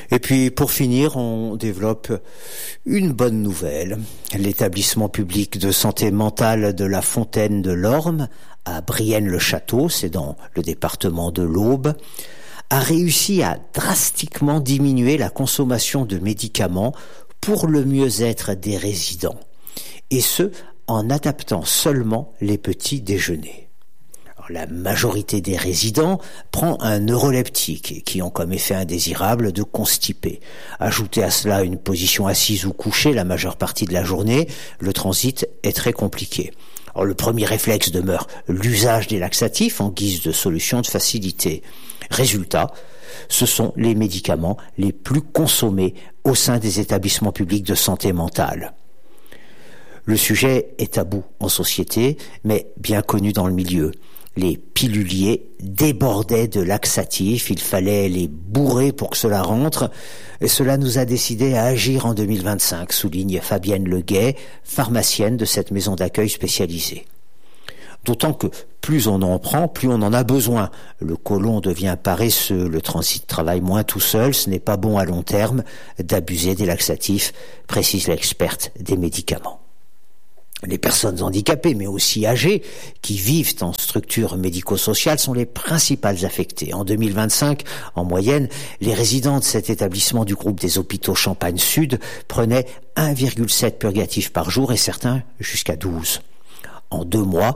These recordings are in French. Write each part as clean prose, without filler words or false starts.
Et puis pour finir, on développe une bonne nouvelle. L'établissement public de santé mentale de la Fontaine de l'Orme, à Brienne-le-Château, c'est dans le département de l'Aube, a réussi à drastiquement diminuer la consommation de médicaments pour le mieux-être des résidents. Et ce, en adaptant seulement les petits déjeuners. Alors, la majorité des résidents prend un neuroleptique qui ont comme effet indésirable de constiper. Ajoutez à cela une position assise ou couchée la majeure partie de la journée, le transit est très compliqué. Alors, le premier réflexe demeure l'usage des laxatifs en guise de solution de facilité. Résultat, ce sont les médicaments les plus consommés au sein des établissements publics de santé mentale. Le sujet est tabou en société, mais bien connu dans le milieu. Les piluliers débordaient de laxatifs, il fallait les bourrer pour que cela rentre, et cela nous a décidé à agir en 2025, souligne Fabienne Leguet, pharmacienne de cette maison d'accueil spécialisée. D'autant que plus on en prend, plus on en a besoin. Le côlon devient paresseux, le transit travaille moins tout seul, ce n'est pas bon à long terme d'abuser des laxatifs, précise l'experte des médicaments. Les personnes handicapées, mais aussi âgées, qui vivent en structures médico-sociales sont les principales affectées. En 2025, en moyenne, les résidents de cet établissement du groupe des hôpitaux Champagne Sud prenaient 1,7 purgatifs par jour et certains jusqu'à 12. En 2 mois,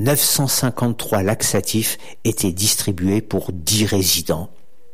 953 laxatifs étaient distribués pour 10 résidents.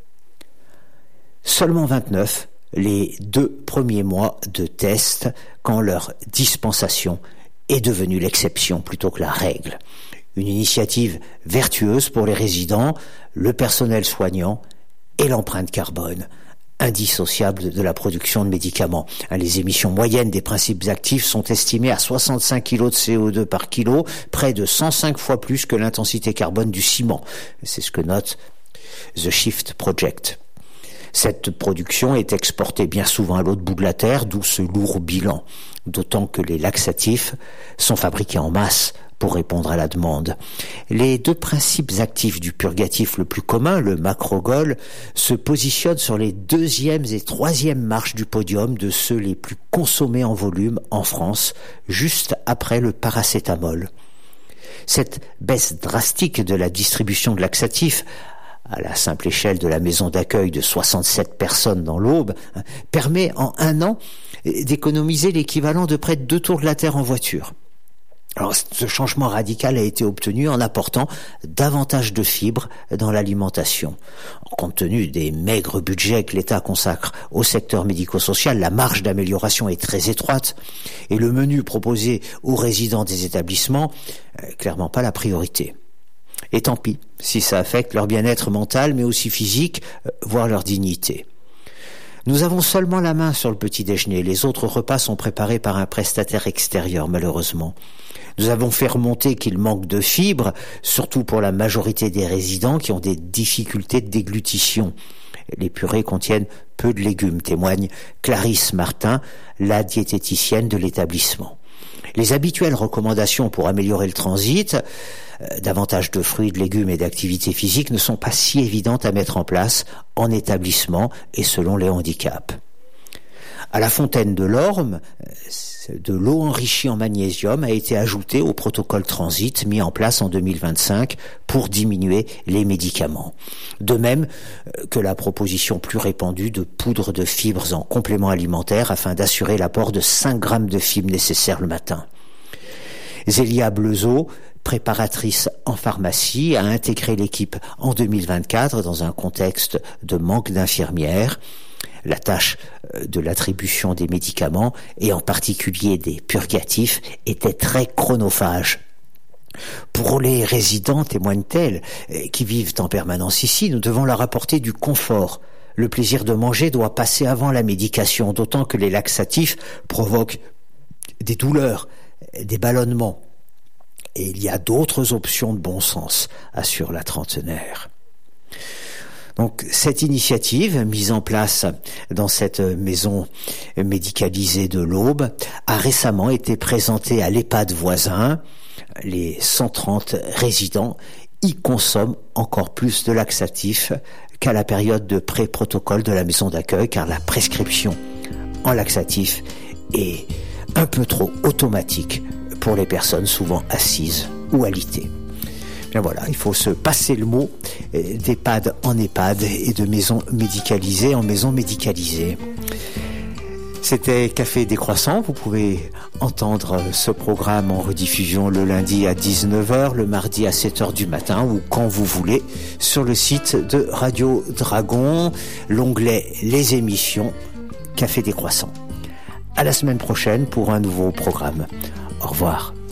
Seulement 29 les 2 premiers mois de test quand leur dispensation est devenue l'exception plutôt que la règle. Une initiative vertueuse pour les résidents, le personnel soignant et l'empreinte carbone, indissociable de la production de médicaments. Les émissions moyennes des principes actifs sont estimées à 65 kg de CO2 par kilo, près de 105 fois plus que l'intensité carbone du ciment. C'est ce que note The Shift Project. Cette production est exportée bien souvent à l'autre bout de la terre, d'où ce lourd bilan. D'autant que les laxatifs sont fabriqués en masse pour répondre à la demande. Les 2 principes actifs du purgatif le plus commun, le macrogol, se positionnent sur les 2e et 3e marches du podium de ceux les plus consommés en volume en France, juste après le paracétamol. Cette baisse drastique de la distribution de laxatifs à la simple échelle de la maison d'accueil de 67 personnes dans l'Aube, permet en 1 an d'économiser l'équivalent de près de 2 tours de la Terre en voiture. Alors, ce changement radical a été obtenu en apportant davantage de fibres dans l'alimentation. Compte tenu des maigres budgets que l'État consacre au secteur médico-social, la marge d'amélioration est très étroite et le menu proposé aux résidents des établissements, clairement pas la priorité. Et tant pis si ça affecte leur bien-être mental, mais aussi physique, voire leur dignité. Nous avons seulement la main sur le petit déjeuner. Les autres repas sont préparés par un prestataire extérieur, malheureusement. Nous avons fait remonter qu'il manque de fibres, surtout pour la majorité des résidents qui ont des difficultés de déglutition. Les purées contiennent peu de légumes, témoigne Clarisse Martin, la diététicienne de l'établissement. Les habituelles recommandations pour améliorer le transit, davantage de fruits, de légumes et d'activités physiques, ne sont pas si évidentes à mettre en place en établissement et selon les handicaps. À la Fontaine de l'Orme, de l'eau enrichie en magnésium a été ajoutée au protocole transit mis en place en 2025 pour diminuer les médicaments. De même que la proposition plus répandue de poudre de fibres en complément alimentaire afin d'assurer l'apport de 5 grammes de fibres nécessaires le matin. Zélia Bleuzeau, préparatrice en pharmacie, a intégré l'équipe en 2024 dans un contexte de manque d'infirmières. La tâche de l'attribution des médicaments, et en particulier des purgatifs, était très chronophage. Pour les résidents, témoignent-elles, qui vivent en permanence ici, nous devons leur apporter du confort. Le plaisir de manger doit passer avant la médication, d'autant que les laxatifs provoquent des douleurs, des ballonnements. Et il y a d'autres options de bon sens, assure la trentenaire. Donc, cette initiative, mise en place dans cette maison médicalisée de l'Aube, a récemment été présentée à l'EHPAD voisin. Les 130 résidents y consomment encore plus de laxatifs qu'à la période de pré-protocole de la maison d'accueil, car la prescription en laxatif est un peu trop automatique pour les personnes souvent assises ou alitées. Bien voilà, il faut se passer le mot d'EHPAD en EHPAD et de maison médicalisée en maison médicalisée. C'était Café Décroissant. Vous pouvez entendre ce programme en rediffusion le lundi à 19h, le mardi à 7h du matin ou quand vous voulez sur le site de Radio Dragon, l'onglet Les émissions, Café Décroissant. À la semaine prochaine pour un nouveau programme. Au revoir.